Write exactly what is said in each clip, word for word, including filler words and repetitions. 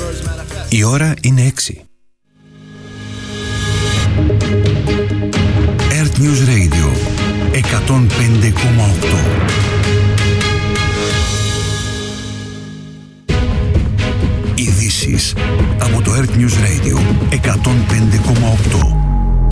Η ώρα είναι έξι. Earth News Radio εκατόν πέντε κόμμα οκτώ. Ειδήσεις από το Earth News Radio εκατόν πέντε κόμμα οκτώ.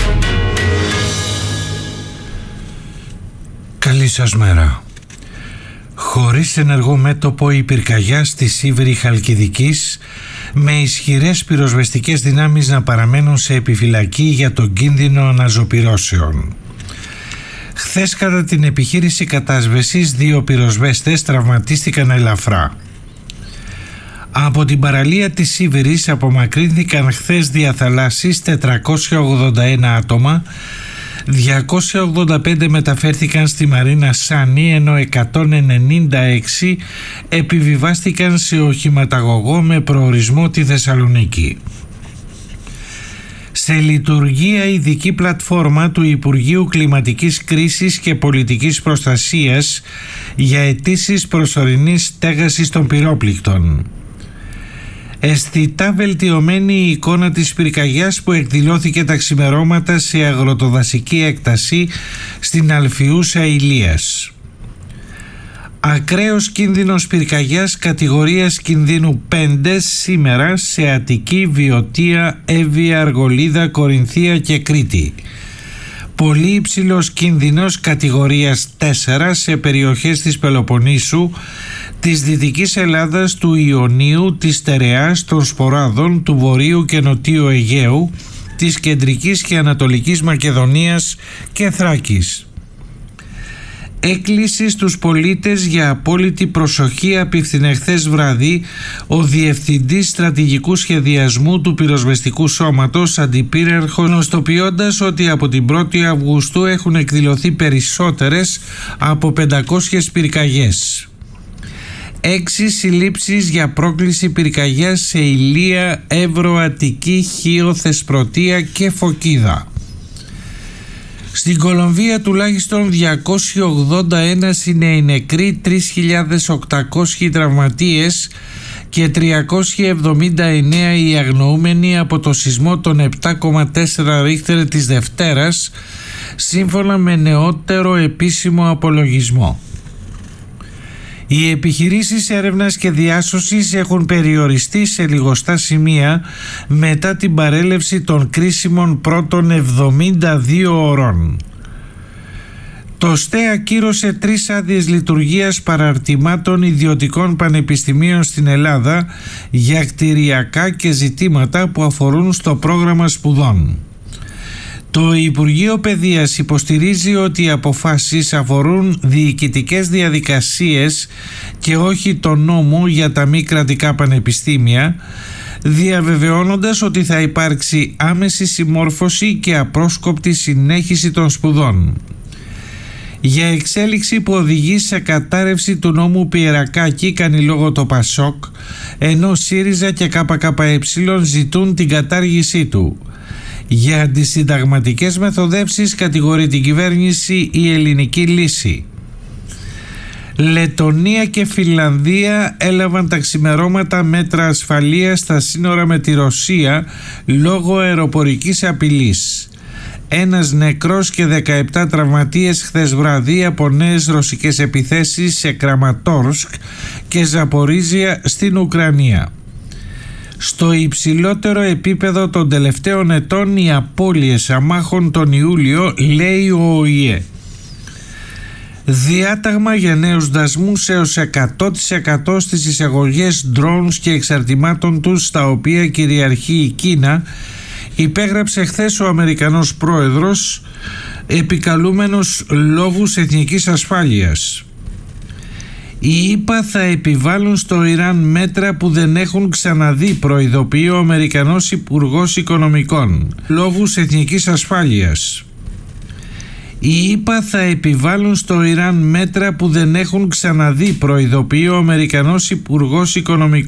Καλή σας μέρα. Χωρίς ενεργό μέτωπο η πυρκαγιά στη Σίβηρη Χαλκιδικής, με ισχυρές πυροσβεστικές δυνάμεις να παραμένουν σε επιφυλακή για τον κίνδυνο αναζωπυρώσεων. Χθες κατά την επιχείρηση κατάσβεσης δύο πυροσβέστες τραυματίστηκαν ελαφρά. Από την παραλία της Σίβηρης απομακρύνθηκαν χθες διαθαλάσσης τετρακόσια ογδόντα ένα άτομα, διακόσια ογδόντα πέντε μεταφέρθηκαν στη Μαρίνα Σάνι, ενώ εκατόν ενενήντα έξι επιβιβάστηκαν σε οχηματαγωγό με προορισμό τη Θεσσαλονίκη. Σε λειτουργία ειδική πλατφόρμα του Υπουργείου Κλιματικής Κρίσης και Πολιτικής Προστασίας για αιτήσεις προσωρινής στέγασης των πυρόπληκτων. Αισθητά βελτιωμένη η εικόνα της πυρκαγιάς που εκδηλώθηκε τα ξημερώματα σε αγροτοδασική έκταση στην Αλφιούσα Ηλίας. Ακραίος κίνδυνος πυρκαγιάς κατηγορίας κινδύνου πέντε σήμερα σε Αττική, Βιωτία, Εύβοια, Αργολίδα, Κορινθία και Κρήτη. Πολύ υψηλός κίνδυνος κατηγορίας τέσσερα σε περιοχές της Πελοποννήσου, της Δυτικής Ελλάδας, του Ιωνίου, της Στερεάς, των Σποράδων, του Βορείου και Νοτίου Αιγαίου, της Κεντρικής και Ανατολικής Μακεδονίας και Θράκης. Έκκληση στους πολίτες για απόλυτη προσοχή απίφθινε χθες βράδυ ο Διευθυντής Στρατηγικού Σχεδιασμού του Πυροσβεστικού Σώματος, Αντιπύραρχος, γνωστοποιώντας ότι από την πρώτη Αυγούστου έχουν εκδηλωθεί περισσότερες από πεντακόσιες πυρκαγιές. Έξι συλλήψεις για πρόκληση πυρκαγιάς σε Ηλία, Εύρο, Αττική, Χίο, Θεσπρωτεία και Φωκίδα. Στην Κολομβία τουλάχιστον διακόσιοι ογδόντα ένα είναι οι νεκροί, τρεις χιλιάδες οκτακόσιοι τραυματίες και τριακόσιοι εβδομήντα εννέα οι αγνοούμενοι από το σεισμό των επτά κόμμα τέσσερα ρίχτερ της Δευτέρας, σύμφωνα με νεότερο επίσημο απολογισμό. Οι επιχειρήσεις έρευνας και διάσωσης έχουν περιοριστεί σε λιγοστά σημεία μετά την παρέλευση των κρίσιμων πρώτων εβδομήντα δύο ωρών. Το ΣΤΕ ακύρωσε τρεις άδειες λειτουργίας παραρτημάτων ιδιωτικών πανεπιστημίων στην Ελλάδα για κτηριακά και ζητήματα που αφορούν στο πρόγραμμα σπουδών. Το Υπουργείο Παιδείας υποστηρίζει ότι οι αποφάσεις αφορούν διοικητικές διαδικασίες και όχι το νόμο για τα μη κρατικά πανεπιστήμια, διαβεβαιώνοντας ότι θα υπάρξει άμεση συμμόρφωση και απρόσκοπτη συνέχιση των σπουδών. Για εξέλιξη που οδηγεί σε κατάρρευση του νόμου Πιερακάκη κάνει λόγο το ΠΑΣΟΚ, ενώ ΣΥΡΙΖΑ και ΚΚΕ ζητούν την κατάργησή του. Για αντισυνταγματικές μεθοδεύσεις κατηγορεί την κυβέρνηση η Ελληνική Λύση. Λετονία και Φινλανδία έλαβαν τα ξημερώματα μέτρα ασφαλείας στα σύνορα με τη Ρωσία λόγω αεροπορικής απειλής. Ένας νεκρός και δεκαεπτά τραυματίες χθες βράδυ από νέες ρωσικές επιθέσεις σε Κραματόρσκ και Ζαπορίζια στην Ουκρανία. Στο υψηλότερο επίπεδο των τελευταίων ετών οι απώλειες αμάχων τον Ιούλιο, λέει ο ΟΗΕ. Διάταγμα για νέους δασμούς έως εκατό τοις εκατό στις εισαγωγές drones και εξαρτημάτων τους, στα οποία κυριαρχεί η Κίνα, υπέγραψε χθες ο Αμερικανός πρόεδρος, επικαλούμενος λόγους εθνικής ασφάλειας. Οι ΗΠΑ θα επιβάλλουν στο Ιράν μέτρα που δεν έχουν ξαναδεί, προειδοποιεί ο Αμερικανός Υπουργός Οικονομικών, λόγους εθνικής ασφάλειας. Οι ΗΠΑ θα επιβάλλουν στο Ιράν μέτρα που δεν έχουν ξαναδεί, προειδοποιεί ο Αμερικανός Υπουργός Οικονομικών.